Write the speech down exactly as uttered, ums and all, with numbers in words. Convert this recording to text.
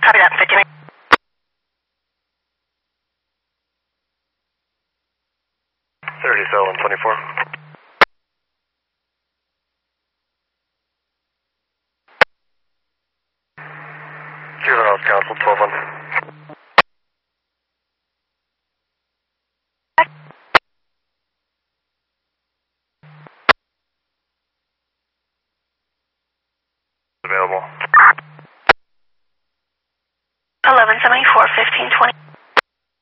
Copy that, fifty. thirty-seven twenty-four. Juvenile Council, twelve one. Available. eleven seventy-four, fifteen twenty.